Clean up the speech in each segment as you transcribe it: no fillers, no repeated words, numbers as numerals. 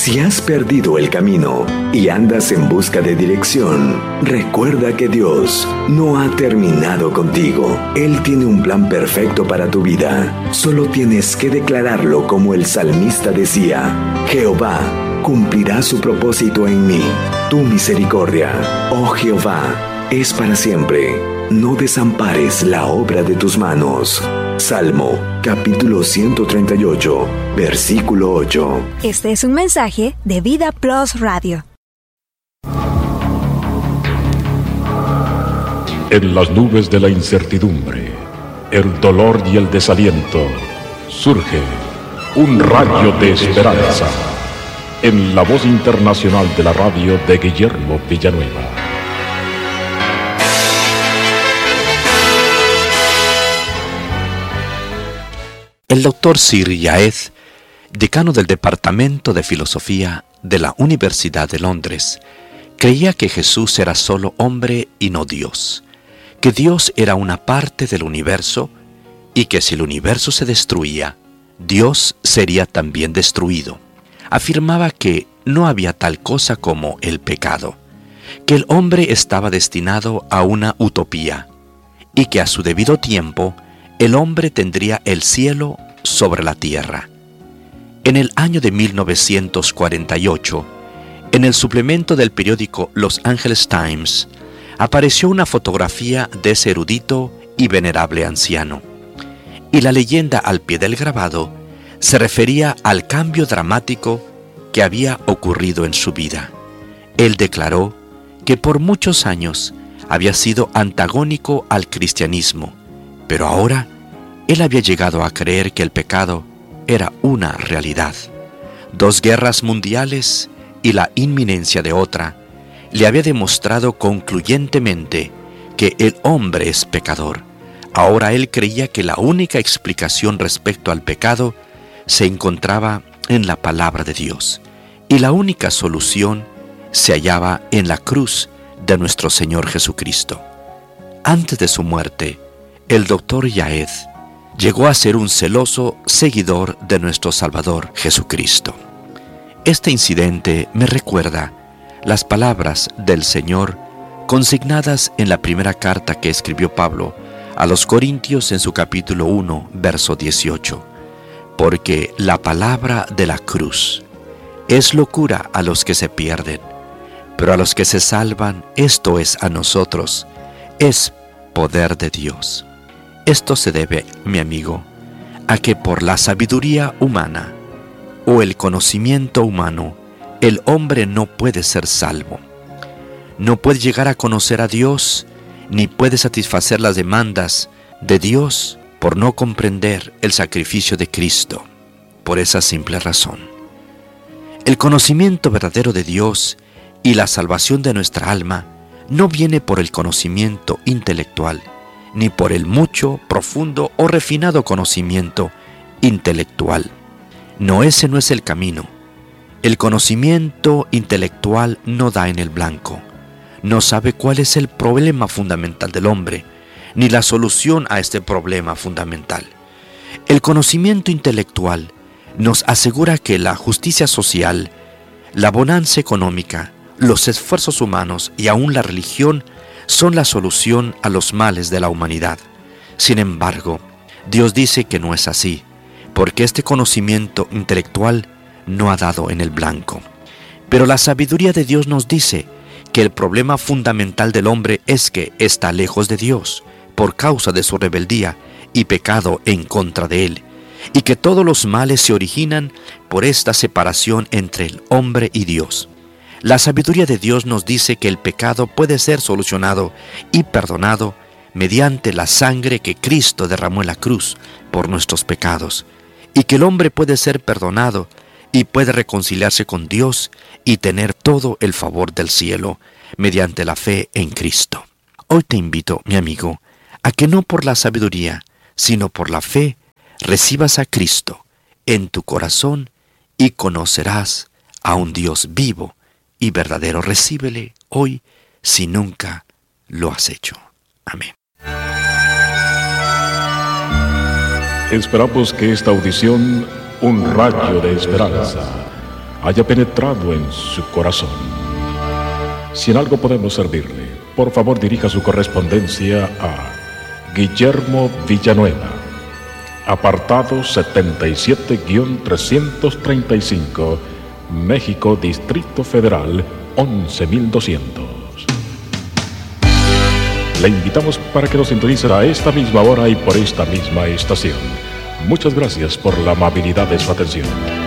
Si has perdido el camino y andas en busca de dirección, recuerda que Dios no ha terminado contigo. Él tiene un plan perfecto para tu vida. Solo tienes que declararlo como el salmista decía: Jehová cumplirá su propósito en mí. Tu misericordia, oh Jehová, es para siempre. No desampares la obra de tus manos. Salmo, capítulo 138, versículo 8. Este es un mensaje de Vida Plus Radio. En las nubes de la incertidumbre, el dolor y el desaliento, surge un rayo de esperanza. En la voz internacional de la radio de Guillermo Villanueva. El doctor Sir Yaed, decano del Departamento de Filosofía de la Universidad de Londres, creía que Jesús era solo hombre y no Dios, que Dios era una parte del universo y que si el universo se destruía, Dios sería también destruido. Afirmaba que no había tal cosa como el pecado, que el hombre estaba destinado a una utopía y que a su debido tiempo el hombre tendría el cielo sobre la tierra. En el año de 1948, en el suplemento del periódico Los Angeles Times, apareció una fotografía de ese erudito y venerable anciano. Y la leyenda al pie del grabado se refería al cambio dramático que había ocurrido en su vida. Él declaró que por muchos años había sido antagónico al cristianismo, pero ahora él había llegado a creer que el pecado era una realidad. 2 guerras mundiales y la inminencia de otra le había demostrado concluyentemente que el hombre es pecador. Ahora él creía que la única explicación respecto al pecado se encontraba en la palabra de Dios, y la única solución se hallaba en la cruz de nuestro Señor Jesucristo. Antes de su muerte, el doctor Yaed llegó a ser un celoso seguidor de nuestro Salvador Jesucristo. Este incidente me recuerda las palabras del Señor consignadas en la primera carta que escribió Pablo a los Corintios en su capítulo 1, verso 18. Porque la palabra de la cruz es locura a los que se pierden, pero a los que se salvan, esto es a nosotros, es poder de Dios. Esto se debe, mi amigo, a que por la sabiduría humana o el conocimiento humano, el hombre no puede ser salvo. No puede llegar a conocer a Dios, ni puede satisfacer las demandas de Dios por no comprender el sacrificio de Cristo. Por esa simple razón, el conocimiento verdadero de Dios y la salvación de nuestra alma no viene por el conocimiento intelectual, ni por el mucho, profundo o refinado conocimiento intelectual. No, ese no es el camino. El conocimiento intelectual no da en el blanco. No sabe cuál es el problema fundamental del hombre, ni la solución a este problema fundamental. El conocimiento intelectual nos asegura que la justicia social, la bonanza económica, los esfuerzos humanos y aún la religión son la solución a los males de la humanidad. Sin embargo, Dios dice que no es así, porque este conocimiento intelectual no ha dado en el blanco. Pero la sabiduría de Dios nos dice que el problema fundamental del hombre es que está lejos de Dios por causa de su rebeldía y pecado en contra de Él, y que todos los males se originan por esta separación entre el hombre y Dios. La sabiduría de Dios nos dice que el pecado puede ser solucionado y perdonado mediante la sangre que Cristo derramó en la cruz por nuestros pecados, y que el hombre puede ser perdonado y puede reconciliarse con Dios y tener todo el favor del cielo mediante la fe en Cristo. Hoy te invito, mi amigo, a que no por la sabiduría, sino por la fe, recibas a Cristo en tu corazón y conocerás a un Dios vivo y verdadero. Recíbele hoy si nunca lo has hecho. Amén. Esperamos que esta audición, un rayo de esperanza, haya penetrado en su corazón. Si en algo podemos servirle, por favor dirija su correspondencia a Guillermo Villanueva, apartado 77-335, México, Distrito Federal, 11200. Le invitamos para que nos sintonice a esta misma hora y por esta misma estación. Muchas gracias por la amabilidad de su atención.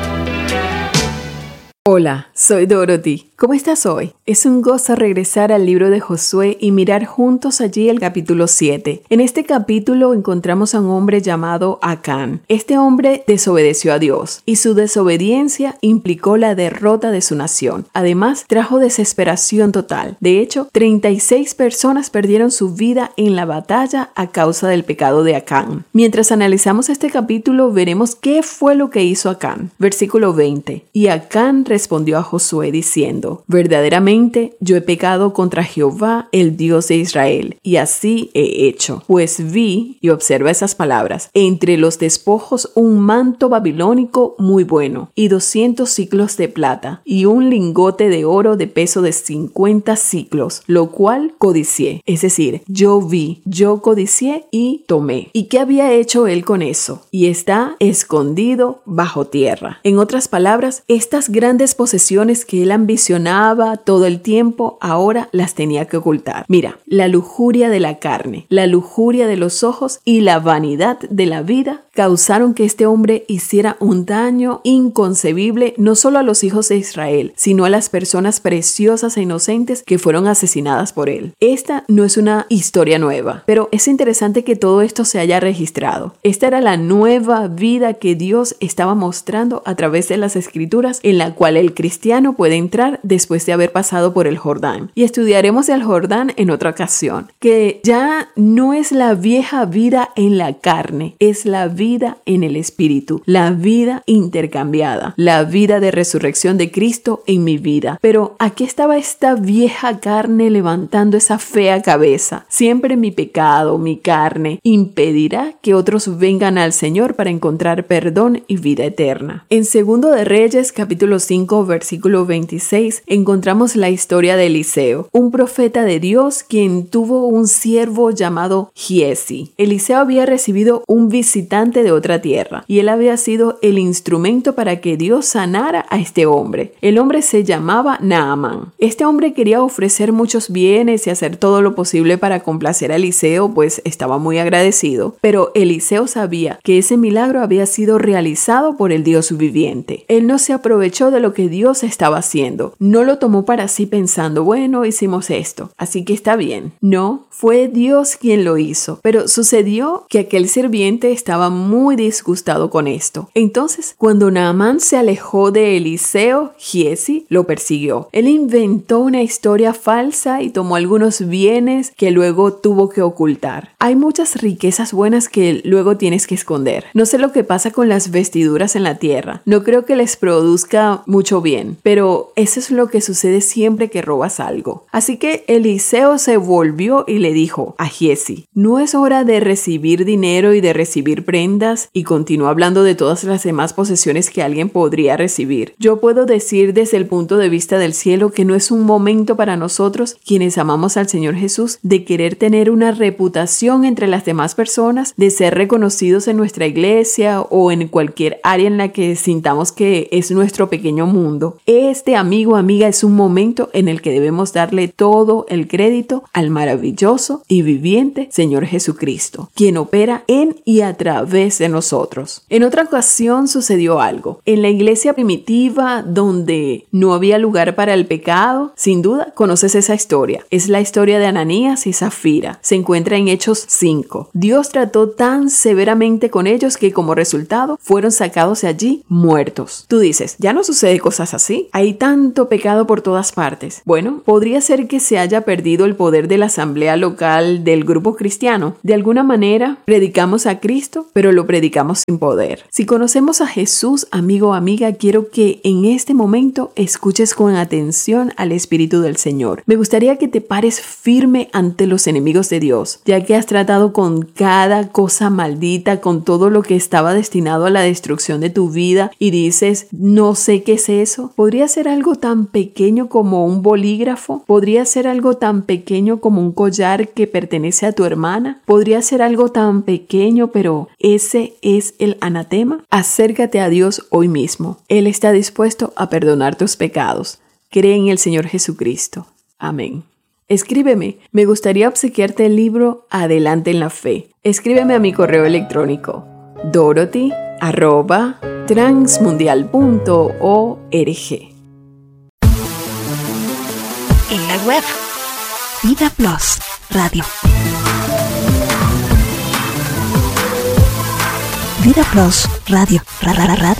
Hola, soy Dorothy. ¿Cómo estás hoy? Es un gozo regresar al libro de Josué y mirar juntos allí el capítulo 7. En este capítulo encontramos a un hombre llamado Acán. Este hombre desobedeció a Dios y su desobediencia implicó la derrota de su nación. Además, trajo desesperación total. De hecho, 36 personas perdieron su vida en la batalla a causa del pecado de Acán. Mientras analizamos este capítulo, veremos qué fue lo que hizo Acán. Versículo 20. Y Acán respondió a Josué diciendo: verdaderamente yo he pecado contra Jehová, el Dios de Israel, y así he hecho. Pues vi, y observa esas palabras, entre los despojos un manto babilónico muy bueno, y 200 siclos de plata, y un lingote de oro de peso de 50 siclos, lo cual codicié. Es decir, yo vi, yo codicié y tomé. ¿Y qué había hecho él con eso? Y está escondido bajo tierra. En otras palabras, estas grandes posesiones que él ambicionaba todo el tiempo, ahora las tenía que ocultar. Mira, la lujuria de la carne, la lujuria de los ojos y la vanidad de la vida causaron que este hombre hiciera un daño inconcebible no solo a los hijos de Israel, sino a las personas preciosas e inocentes que fueron asesinadas por él. Esta no es una historia nueva, pero es interesante que todo esto se haya registrado. Esta era la nueva vida que Dios estaba mostrando a través de las Escrituras, en la cual el cristiano puede entrar después de haber pasado por el Jordán. Y estudiaremos el Jordán en otra ocasión, que ya no es la vieja vida en la carne, es la vida en el Espíritu, la vida intercambiada, la vida de resurrección de Cristo en mi vida. Pero aquí estaba esta vieja carne levantando esa fea cabeza. Siempre mi pecado, mi carne, impedirá que otros vengan al Señor para encontrar perdón y vida eterna. En 2 de Reyes, capítulo 5, versículo 26, encontramos la historia de Eliseo, un profeta de Dios quien tuvo un siervo llamado Giesi. Eliseo había recibido un visitante de otra tierra y él había sido el instrumento para que Dios sanara a este hombre. El hombre se llamaba Naamán. Este hombre quería ofrecer muchos bienes y hacer todo lo posible para complacer a Eliseo, pues estaba muy agradecido, pero Eliseo sabía que ese milagro había sido realizado por el Dios viviente. Él no se aprovechó de lo que Dios estaba haciendo. No lo tomó para sí pensando, bueno, hicimos esto, así que está bien. No, fue Dios quien lo hizo. Pero sucedió que aquel sirviente estaba muy disgustado con esto. Entonces, cuando Naamán se alejó de Eliseo, Giesi lo persiguió. Él inventó una historia falsa y tomó algunos bienes que luego tuvo que ocultar. Hay muchas riquezas buenas que luego tienes que esconder. No sé lo que pasa con las vestiduras en la tierra. No creo que les produzca mucho bien, pero eso es lo que sucede siempre que robas algo. Así que Eliseo se volvió y le dijo a Giesi: no es hora de recibir dinero y de recibir prendas, y continuó hablando de todas las demás posesiones que alguien podría recibir. Yo puedo decir desde el punto de vista del cielo que no es un momento para nosotros, quienes amamos al Señor Jesús, de querer tener una reputación entre las demás personas, de ser reconocidos en nuestra iglesia o en cualquier área en la que sintamos que es nuestro pequeño mundo. Este, amigo, amiga, es un momento en el que debemos darle todo el crédito al maravilloso y viviente Señor Jesucristo, quien opera en y a través de nosotros. En otra ocasión sucedió algo. En la iglesia primitiva, donde no había lugar para el pecado, sin duda conoces esa historia. Es la historia de Ananías y Zafira. Se encuentra en Hechos 5. Dios trató tan severamente con ellos que como resultado fueron sacados de allí muertos. Tú dices, ya no sucede cosas así. Hay tanto pecado por todas partes. Bueno, podría ser que se haya perdido el poder de la asamblea local del grupo cristiano. De alguna manera predicamos a Cristo, pero pero lo predicamos sin poder. Si conocemos a Jesús, amigo o amiga, quiero que en este momento escuches con atención al Espíritu del Señor. Me gustaría que te pares firme ante los enemigos de Dios, ya que has tratado con cada cosa maldita, con todo lo que estaba destinado a la destrucción de tu vida y dices, no sé qué es eso. ¿Podría ser algo tan pequeño como un bolígrafo? ¿Podría ser algo tan pequeño como un collar que pertenece a tu hermana? ¿Podría ser algo tan pequeño, pero ese es el anatema? Acércate a Dios hoy mismo. Él está dispuesto a perdonar tus pecados. Cree en el Señor Jesucristo. Amén. Escríbeme. Me gustaría obsequiarte el libro Adelante en la Fe. Escríbeme a mi correo electrónico dorothy@transmundial.org. En la web Vida Plus Radio. Vida Plus Radio. Radio.